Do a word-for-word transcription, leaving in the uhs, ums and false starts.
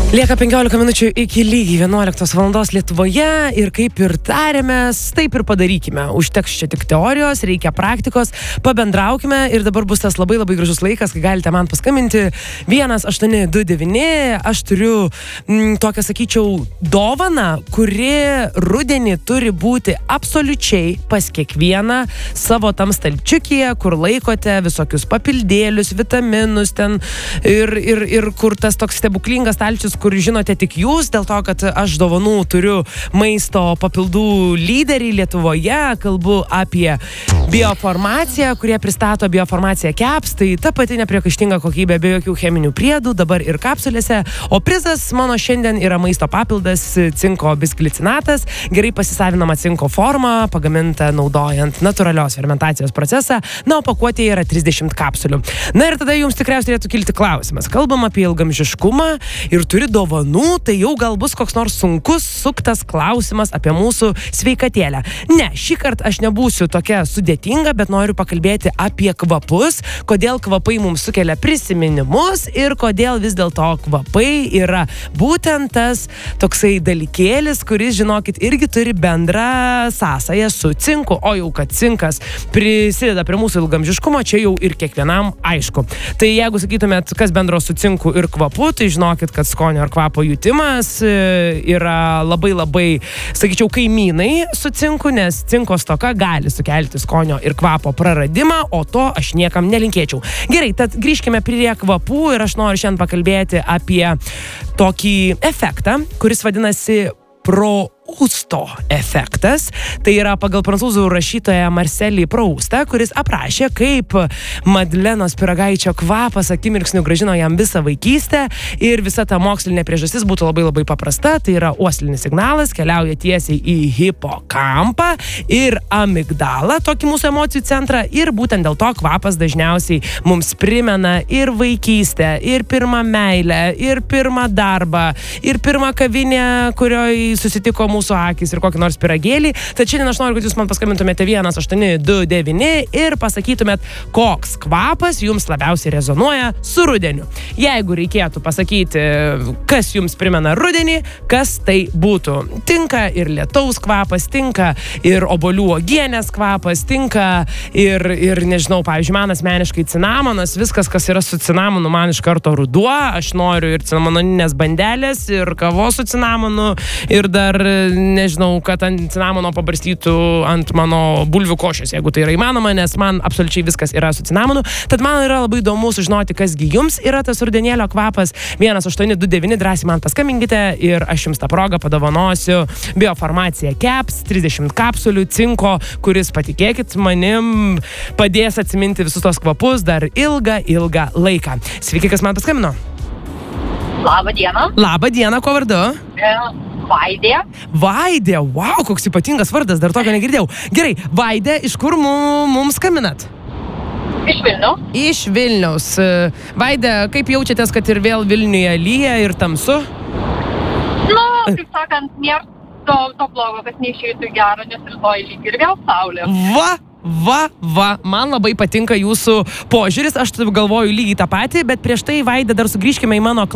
Lieka penkiolika minučių iki lygiai vienuoliktos valandos Lietuvoje ir kaip ir tarėmės, taip ir padarykime. Užteks čia tik teorijos, reikia praktikos, pabendraukime ir dabar bus tas labai labai gražus laikas, kai galite man paskambinti vienas aštuoni du devyni. Aš turiu m, tokią, sakyčiau, dovaną, kuri rudenį turi būti absoliučiai pas kiekvieną savo tam stalčiukyje, kur laikote visokius papildėlius, vitaminus ten ir, ir, ir kur tas toks stebuklingas stalčius, kur žinote tik jūs, dėl to, kad aš dovanų turiu maisto papildų lyderį Lietuvoje, kalbu apie Biofarmaciją, kurie pristato Biofarmaciją Caps, tai ta pati nepriekaištinga kokybė be jokių cheminių priedų, dabar ir kapsulėse, o prizas mano šiandien yra maisto papildas cinko bisglicinatas, gerai pasisavinama cinko forma, pagaminta naudojant natūralios fermentacijos procesą, na, o pakuotėje yra trisdešimt kapsulių. Na ir tada jums tikriausiai turėtų kilti klausimas. Kalbam apie ilgamžiškumą ir turi dovanų, tai jau gal bus koks nors sunkus, suktas klausimas apie mūsų sveikatėlę. Ne, šį kartą aš nebūsiu tokia sudėtinga, bet noriu pakalbėti apie kvapus, kodėl kvapai mums sukelia prisiminimus ir kodėl vis dėlto kvapai yra būtent tas toksai dalykėlis, kuris, žinokit, irgi turi bendrą sąsają su cinku, o jau kad cinkas prisideda prie mūsų ilgamžiškumo, čia jau ir kiekvienam aišku. Tai jeigu sakytumėt, kas bendro su cinku ir kvapu, tai žinokit, kad skonio ar kvapo jutimas yra labai labai, sakyčiau, kaimynai su cinku, nes cinko stoka gali sukelti skonio ir kvapo praradimą, o to aš niekam nelinkėčiau. Gerai, tad grįžkime prie kvapų ir aš noriu šiandien pakalbėti apie tokį efektą, kuris vadinasi Prousto efektas. Tai yra pagal prancūzų rašytoją Marcelį Proustą, kuris aprašė, kaip Madlenos pyragaičio kvapas akimirksniu grąžino jam visą vaikystę ir visa ta mokslinė priežastis būtų labai labai paprasta. Tai yra uoslinis signalas, keliauja tiesiai į hipokampą ir amigdalą, tokį mūsų emocijų centrą, ir būtent dėl to kvapas dažniausiai mums primena ir vaikystę, ir pirmą meilę, ir pirmą darbą, ir pirmą kavinę, kurioje susitiko mūsų akis, ir kokį nors pyragėlį. Tad šiandien aš noriu, kad jūs man paskambintumėte vienas aštuoni du devyni ir pasakytumėt, koks kvapas jums labiausiai rezonuoja su rudeniu. Jeigu reikėtų pasakyti, kas jums primena rudenį, kas tai būtų. Tinka ir lietaus kvapas, tinka ir obuolių uogienės kvapas, tinka ir, ir nežinau, pavyzdžiui, man asmeniškai cinamonas, viskas, kas yra su cinamonu, man iš karto ruduo. Aš noriu ir cinamoninės bandelės, ir kavos su cinamonu, ir dar, nežinau, kad ant cinamono pabarstytų ant mano bulvių košės, jeigu tai yra įmanoma, nes man absoliučiai viskas yra su cinamonu. Tad man yra labai įdomu sužinoti, kasgi jums yra tas rudenėlio kvapas. vienas aštuoni du devyni, drąsiai man paskambinkite ir aš jums tą progą padovanosiu Biofarmaciją Caps, trisdešimt kapsulių cinko, kuris, patikėkit manim, padės atsiminti visus tos kvapus dar ilgą, ilgą laiką. Sveiki, kas man paskambino? Labą dieną. Labą dieną, ko vardu? E, Vaidė. Vaidė, wow, koks ypatingas vardas, dar tokio negirdėjau. Gerai, Vaidė, iš kur mum, mums skambinat? Iš Vilniaus. Iš Vilniaus. Vaidė, kaip jaučiatės, kad ir vėl Vilniuje lyja ir tamsu? Nu, kaip sakant, nėra to, to blogo, kad neišeitų gero, nes rytoj lyg ir vėl saulė. Va! Va, va, man labai patinka jūsų požiūris, aš galvoju lygiai tą patį, bet prieš tai, Vaidė, dar sugrįžkime į mano